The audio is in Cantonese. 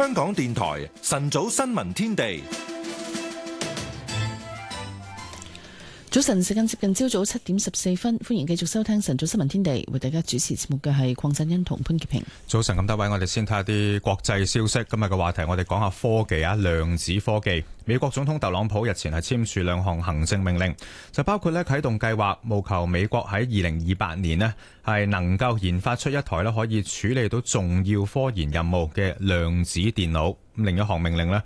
香港電台晨早新聞天地。 早晨，時間接近朝早7:14，歡迎繼續收聽晨早新聞天地，為大家主持節目嘅係鄺振欣同潘潔平。 早晨咁多位，我哋先睇下啲國際消息。今日嘅話題，我哋講下科技啊，量子科技。美國總統特朗普日前係簽署2項行政命令，就包括啟動計劃，務求美國喺2028年呢係能夠研發出一台可以處理到重要科研任務嘅量子電腦。另一項命令呢